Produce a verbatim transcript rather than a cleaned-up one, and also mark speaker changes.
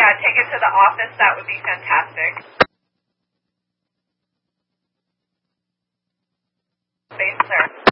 Speaker 1: yeah, take it to the office. That would be fantastic. Space clear.